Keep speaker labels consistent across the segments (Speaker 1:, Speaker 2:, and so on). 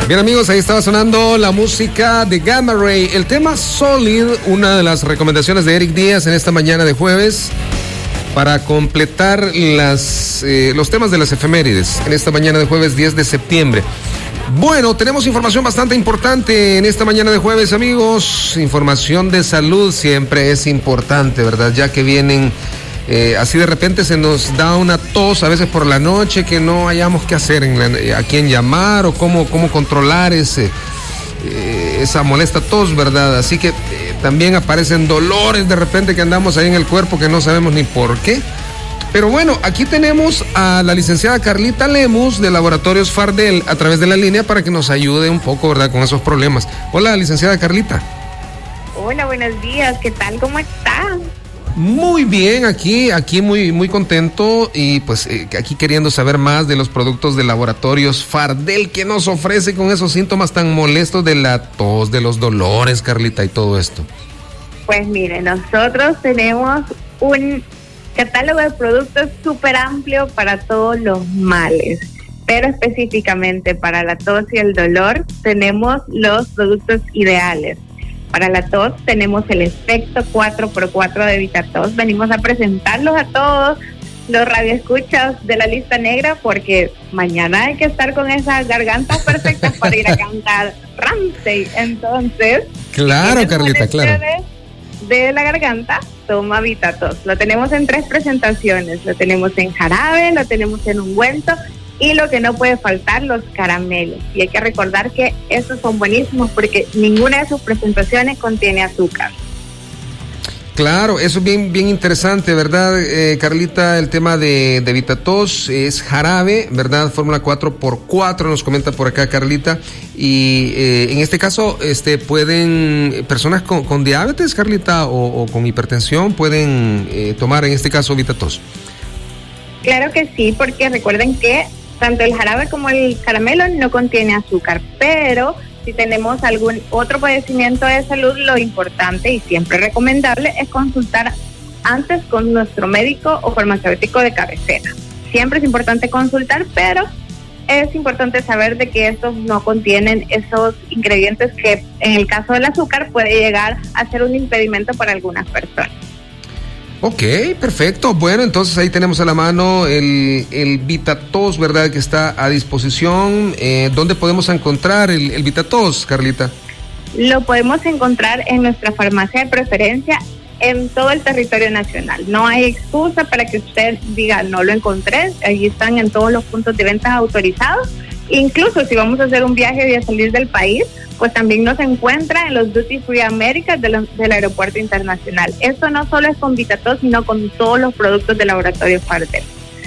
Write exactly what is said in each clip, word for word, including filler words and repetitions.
Speaker 1: Bien, amigos, ahí estaba sonando la música de Gamma Ray, el tema Solid, una de las recomendaciones de Eric Díaz en esta mañana de jueves para completar las, eh, los temas de las efemérides en esta mañana de jueves diez de septiembre. Bueno, tenemos información bastante importante en esta mañana de jueves, amigos. Información de salud siempre es importante, ¿verdad? Ya que vienen, eh, así de repente se nos da una tos a veces por la noche que no hayamos qué hacer, en la, a quién llamar o cómo, cómo controlar ese, eh, esa molesta tos, ¿verdad? Así que eh, también aparecen dolores de repente que andamos ahí en el cuerpo que no sabemos ni por qué. Pero bueno, aquí tenemos a la licenciada Carlita Lemus de Laboratorios Fardel a través de la línea para que nos ayude un poco, ¿verdad?, con esos problemas. Hola, licenciada Carlita.
Speaker 2: Hola, buenos días, ¿qué tal? ¿Cómo están?
Speaker 1: Muy bien, aquí, aquí muy, muy contento y pues eh, aquí queriendo saber más de los productos de Laboratorios Fardel que nos ofrece con esos síntomas tan molestos de la tos, de los dolores, Carlita, y todo esto.
Speaker 2: Pues mire, nosotros tenemos un catálogo de productos súper amplio para todos los males, pero específicamente para la tos y el dolor tenemos los productos ideales. Para la tos tenemos el efecto cuatro por cuatro de Vitatos. Venimos a presentarlos a todos los radioescuchas de la lista negra porque mañana hay que estar con esas gargantas perfectas para ir a cantar Ramsey. Entonces,
Speaker 1: claro, Carlita, claro.
Speaker 2: De la garganta, toma Vitatos. Lo tenemos en tres presentaciones. Lo tenemos en jarabe, lo tenemos en ungüento y lo que no puede faltar, los caramelos. Y hay que recordar que estos son buenísimos porque ninguna de sus presentaciones contiene azúcar.
Speaker 1: Claro, eso es bien, bien interesante, ¿verdad, eh, Carlita? El tema de, de Vitatos es jarabe, ¿verdad? Fórmula cuatro por cuatro, nos comenta por acá Carlita. Y eh, en este caso, este, pueden, personas con, con diabetes, Carlita, o, o con hipertensión, pueden eh, tomar en este caso Vitatos.
Speaker 2: Claro que sí, porque recuerden que tanto el jarabe como el caramelo no contiene azúcar, pero si tenemos algún otro padecimiento de salud, lo importante y siempre recomendable es consultar antes con nuestro médico o farmacéutico de cabecera. Siempre es importante consultar, pero es importante saber de que estos no contienen esos ingredientes que en el caso del azúcar puede llegar a ser un impedimento para algunas personas.
Speaker 1: Ok, perfecto. Bueno, entonces ahí tenemos a la mano el, el Vitatos, ¿verdad?, que está a disposición. Eh, ¿Dónde podemos encontrar el, el Vitatos, Carlita?
Speaker 2: Lo podemos encontrar en nuestra farmacia de preferencia en todo el territorio nacional. No hay excusa para que usted diga, no lo encontré. Allí están en todos los puntos de ventas autorizados. Incluso si vamos a hacer un viaje y a salir del país, pues también nos encuentra en los Duty Free Américas de los, del aeropuerto internacional. Esto no solo es con Vitatos, sino con todos los productos de Laboratorio Fardel.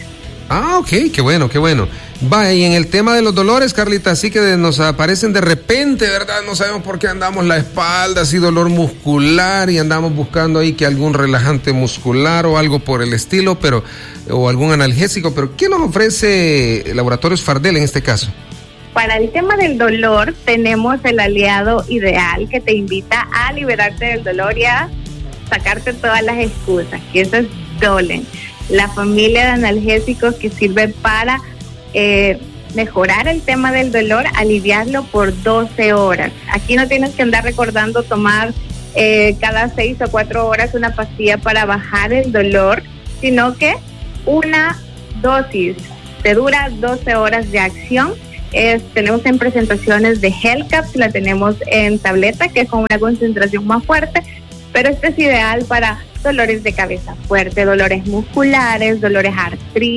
Speaker 1: Ah, ok, qué bueno, qué bueno. Va, y en el tema de los dolores, Carlita, así que nos aparecen de repente, ¿verdad? No sabemos por qué andamos la espalda, así dolor muscular y andamos buscando ahí que algún relajante muscular o algo por el estilo, pero o algún analgésico, pero ¿qué nos ofrece Laboratorios Fardel en este caso?
Speaker 2: Para el tema del dolor tenemos el aliado ideal que te invita a liberarte del dolor y a sacarte todas las excusas, que eso es Dolen, la familia de analgésicos que sirve para eh, mejorar el tema del dolor, aliviarlo por doce horas. Aquí no tienes que andar recordando tomar eh, cada seis o cuatro horas una pastilla para bajar el dolor, sino que una dosis te dura doce horas de acción. Es, tenemos en presentaciones de Hellcaps, la tenemos en tableta, que es con una concentración más fuerte, pero este es ideal para dolores de cabeza fuerte, dolores musculares, dolores artríticos,